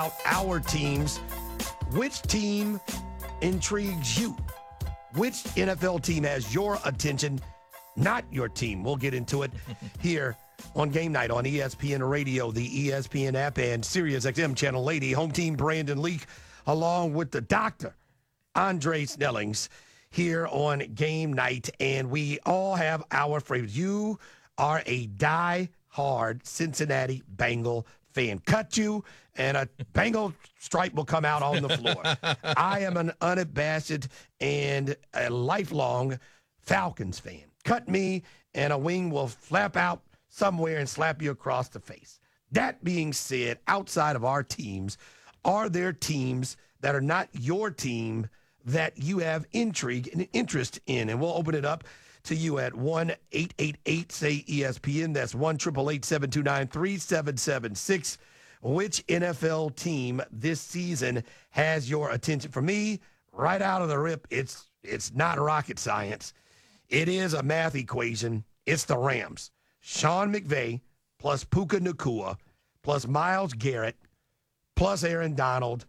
our teams. Which team intrigues you? Which NFL team has your attention, not your team? We'll get into it here on Game Night on ESPN Radio, the ESPN app, and SiriusXM Channel 80. Home team Brandon Leak, along with the doctor, Andre Snellings, here on Game Night. And we all have our favorites. You are a die-hard Cincinnati Bengal fan. Cut you, and a Bengal stripe will come out on the floor. I am an unabashed and a lifelong Falcons fan. Cut me, and a wing will flap out somewhere and slap you across the face. That being said, outside of our teams, are there teams that are not your team that you have intrigue and interest in? And we'll open it up to you at 1-888-SAY-ESPN. That's 1-888-729-3776. Which NFL team this season has your attention? For me, right out of the rip, it's not rocket science. It is a math equation. It's the Rams. Sean McVay plus Puka Nacua plus Myles Garrett plus Aaron Donald,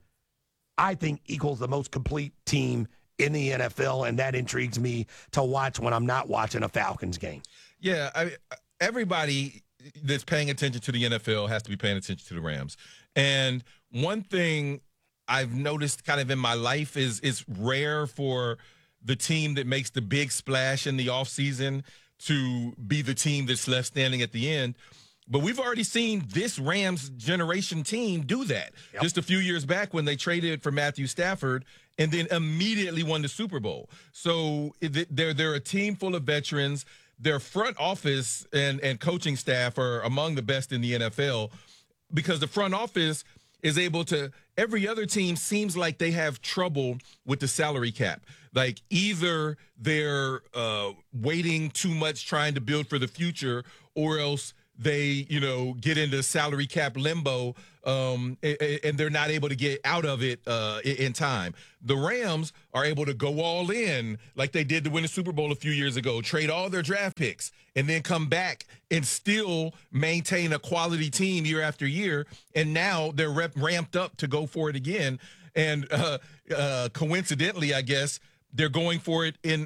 I think equals the most complete team in the NFL, and that intrigues me to watch when I'm not watching a Falcons game. Yeah, everybody that's paying attention to the NFL has to be paying attention to the Rams. And one thing I've noticed kind of in my life is it's rare for the team that makes the big splash in the offseason to be the team that's left standing at the end. But we've already seen this Rams generation team do that. Yep. Just a few years back when they traded for Matthew Stafford and then immediately won the Super Bowl. So they're a team full of veterans. Their front office and coaching staff are among the best in the NFL because the front office is able to – every other team seems like they have trouble with the salary cap. Like either they're waiting too much trying to build for the future or else they, get into salary cap limbo and they're not able to get out of it in time. The Rams are able to go all in like they did to win the Super Bowl a few years ago, trade all their draft picks, and then come back and still maintain a quality team year after year. And now they're ramped up to go for it again. And coincidentally, I guess, they're going for it in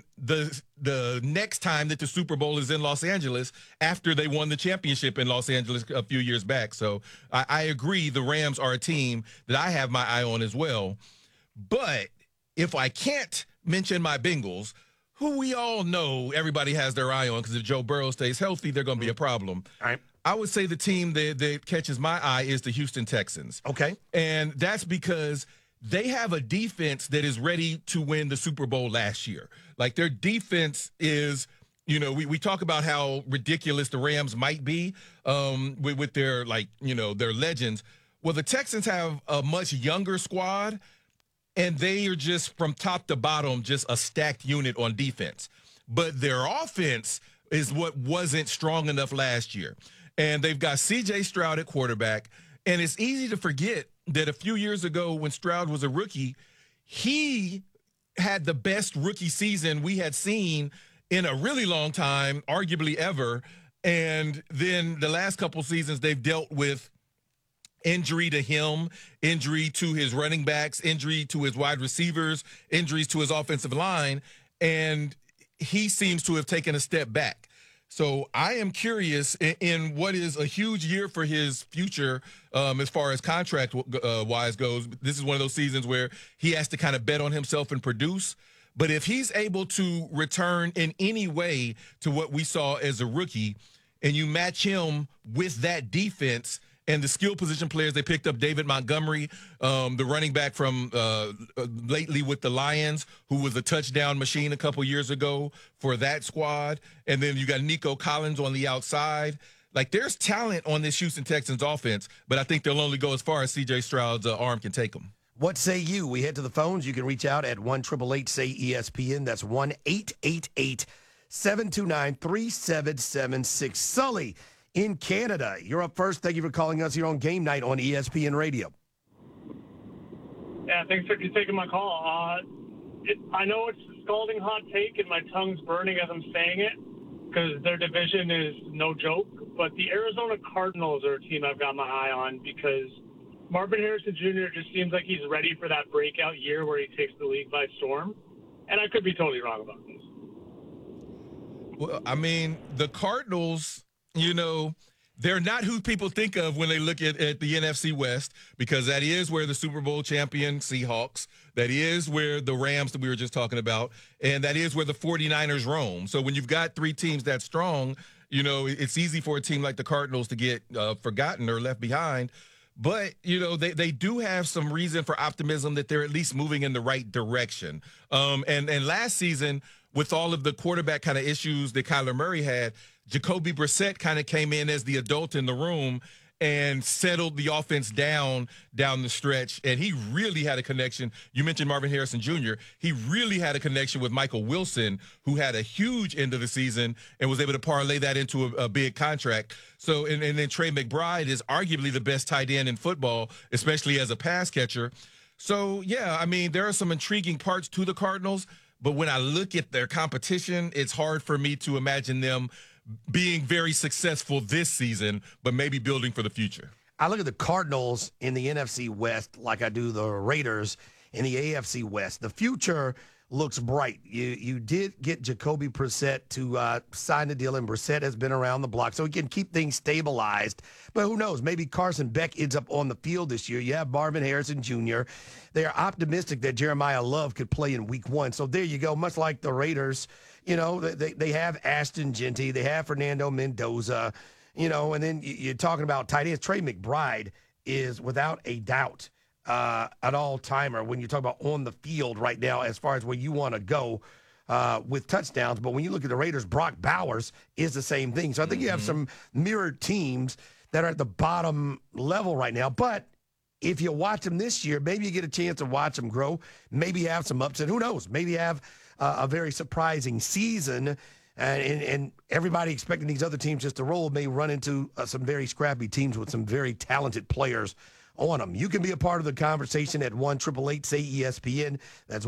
the next time that the Super Bowl is in Los Angeles after they won the championship in Los Angeles a few years back. So I agree the Rams are a team that I have my eye on as well. But if I can't mention my Bengals, who we all know everybody has their eye on because if Joe Burrow stays healthy, they're going to be a problem. All right. I would say the team that catches my eye is the Houston Texans. Okay. And that's because they have a defense that is ready to win the Super Bowl last year. Like their defense is, we talk about how ridiculous the Rams might be with their their legends. Well, the Texans have a much younger squad, and they are just from top to bottom just a stacked unit on defense. But their offense is what wasn't strong enough last year. And they've got C.J. Stroud at quarterback, and it's easy to forget that a few years ago when Stroud was a rookie, he had the best rookie season we had seen in a really long time, arguably ever. And then the last couple seasons, they've dealt with injury to him, injury to his running backs, injury to his wide receivers, injuries to his offensive line. And he seems to have taken a step back. So I am curious in what is a huge year for his future as far as contract-wise goes. This is one of those seasons where he has to kind of bet on himself and produce. But if he's able to return in any way to what we saw as a rookie, and you match him with that defense and the skill position players, they picked up David Montgomery, the running back from lately with the Lions, who was a touchdown machine a couple years ago for that squad. And then you got Nico Collins on the outside. Like, there's talent on this Houston Texans offense, but I think they'll only go as far as C.J. Stroud's arm can take them. What say you? We head to the phones. You can reach out at 1-888-SAY-ESPN. That's 1-888-729-3776. Sully in Canada, you're up first. Thank you for calling us here on Game Night on ESPN Radio. Yeah, thanks for taking my call. I know it's a scalding hot take, and my tongue's burning as I'm saying it because their division is no joke. But the Arizona Cardinals are a team I've got my eye on because Marvin Harrison Jr. just seems like he's ready for that breakout year where he takes the league by storm. And I could be totally wrong about this. Well, I mean, the Cardinals, you know, they're not who people think of when they look at the NFC West, because that is where the Super Bowl champion Seahawks, that is where the Rams that we were just talking about, and that is where the 49ers roam. So when you've got three teams that strong, you know, it's easy for a team like the Cardinals to get forgotten or left behind. But, you know, they do have some reason for optimism that they're at least moving in the right direction. And last season, with all of the quarterback kind of issues that Kyler Murray had, Jacoby Brissett kind of came in as the adult in the room and settled the offense down the stretch. And he really had a connection. You mentioned Marvin Harrison Jr. He really had a connection with Michael Wilson, who had a huge end of the season and was able to parlay that into a big contract. So, and then Trey McBride is arguably the best tight end in football, especially as a pass catcher. So, yeah, I mean, there are some intriguing parts to the Cardinals. But when I look at their competition, it's hard for me to imagine them being very successful this season, but maybe building for the future. I look at the Cardinals in the NFC West like I do the Raiders in the AFC West. The future looks bright. You did get Jacoby Brissett to sign the deal, and Brissett has been around the block, so he can keep things stabilized. But who knows? Maybe Carson Beck ends up on the field this year. You have Marvin Harrison Jr. They are optimistic that Jeremiah Love could play in Week 1. So there you go. Much like the Raiders, you know, they have Ashton Genty, they have Fernando Mendoza, you know, and then you're talking about tight ends. Trey McBride is without a doubt an all-timer when you talk about on the field right now as far as where you want to go with touchdowns. But when you look at the Raiders, Brock Bowers is the same thing. So I think you have some mirrored teams that are at the bottom level right now. But if you watch them this year, maybe you get a chance to watch them grow, maybe have some upset. Who knows? Maybe have a very surprising season. And everybody expecting these other teams just to roll may run into some very scrappy teams with some very talented players on them. You can be a part of the conversation at 1-888-SAY-ESPN. That's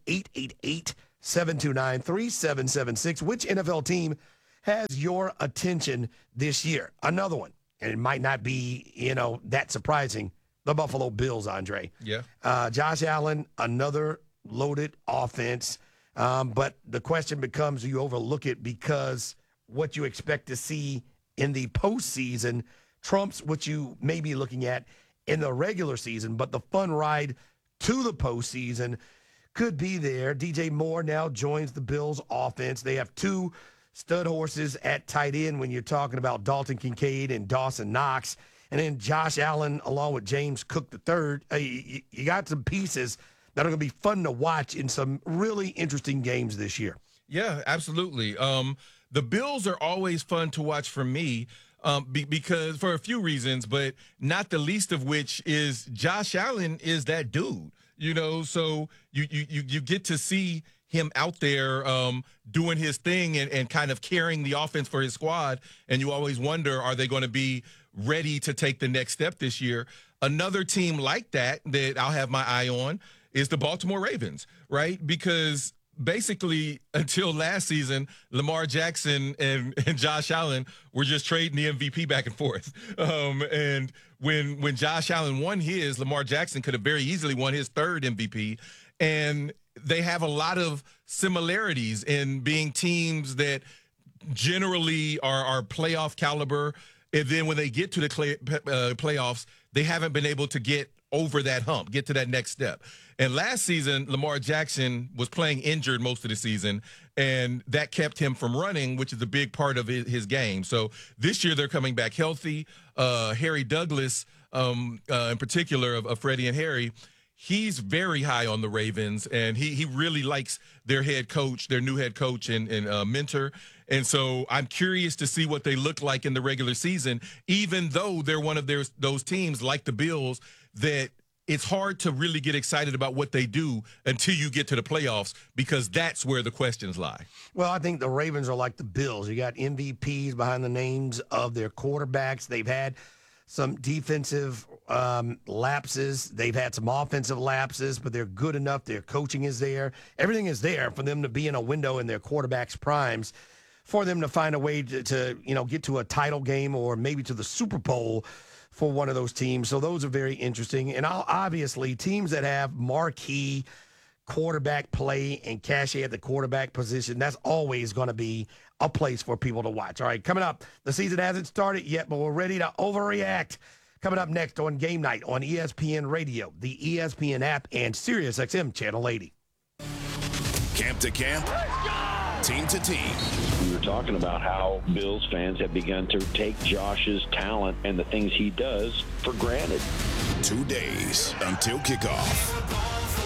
1-888-729-3776. Which NFL team has your attention this year? Another one, and it might not be, you know, that surprising, the Buffalo Bills, Andre. Yeah. Josh Allen, another loaded offense. But the question becomes, do you overlook it because what you expect to see in the postseason trumps what you may be looking at in the regular season? But the fun ride to the postseason could be there. DJ Moore now joins the Bills offense. They have two stud horses at tight end when you're talking about Dalton Kincaid and Dawson Knox. And then Josh Allen along with James Cook III. You got some pieces that are going to be fun to watch in some really interesting games this year. Yeah, absolutely. The Bills are always fun to watch for me because for a few reasons, but not the least of which is Josh Allen is that dude, you know, so you get to see him out there doing his thing and kind of carrying the offense for his squad. And you always wonder, are they going to be ready to take the next step this year? Another team like that I'll have my eye on is the Baltimore Ravens, right? Because basically until last season, Lamar Jackson and Josh Allen were just trading the MVP back and forth. And when Josh Allen won his, Lamar Jackson could have very easily won his third MVP. And they have a lot of similarities in being teams that generally are playoff caliber. And then when they get to the playoffs, they haven't been able to get over that hump, get to that next step. And last season, Lamar Jackson was playing injured most of the season, and that kept him from running, which is a big part of his game. So this year they're coming back healthy. Harry Douglas, in particular of Freddie and Harry, he's very high on the Ravens, and he really likes their head coach, their new head coach and mentor. And so I'm curious to see what they look like in the regular season, even though they're one of those teams like the Bills that it's hard to really get excited about what they do until you get to the playoffs, because that's where the questions lie. Well, I think the Ravens are like the Bills. You got MVPs behind the names of their quarterbacks. They've had some defensive lapses. They've had some offensive lapses, but they're good enough. Their coaching is there. Everything is there for them to be in a window in their quarterbacks' primes for them to find a way to get to a title game or maybe to the Super Bowl for one of those teams. So those are very interesting. And obviously, teams that have marquee quarterback play and cachet at the quarterback position, that's always going to be a place for people to watch. All right, coming up, the season hasn't started yet, but we're ready to overreact. Coming up next on Game Night on ESPN Radio, the ESPN app, and SiriusXM Channel 80. Camp to camp, team to team. We were talking about how Bills fans have begun to take Josh's talent and the things he does for granted. 2 days until kickoff.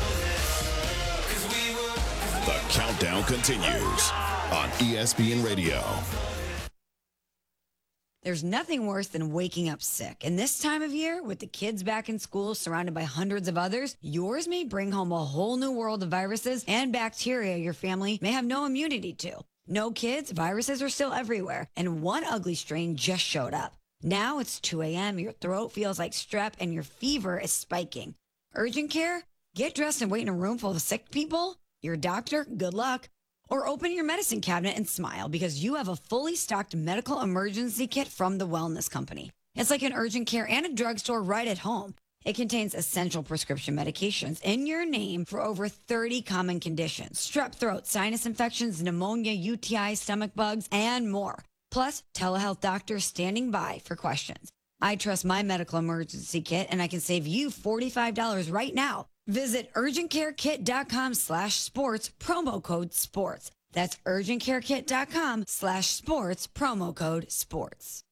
The countdown continues on ESPN Radio. There's nothing worse than waking up sick. And this time of year, with the kids back in school surrounded by hundreds of others, yours may bring home a whole new world of viruses and bacteria your family may have no immunity to. No kids, viruses are still everywhere. And one ugly strain just showed up. Now it's 2 a.m., your throat feels like strep, and your fever is spiking. Urgent care? Get dressed and wait in a room full of sick people? Your doctor? Good luck. Or open your medicine cabinet and smile because you have a fully stocked medical emergency kit from the Wellness Company. It's like an urgent care and a drugstore right at home. It contains essential prescription medications in your name for over 30 common conditions: strep throat, sinus infections, pneumonia, UTI, stomach bugs, and more. Plus, telehealth doctors standing by for questions. I trust my medical emergency kit, and I can save you $45 right now. Visit urgentcarekit.com/sports, promo code sports. That's urgentcarekit.com/sports, promo code sports.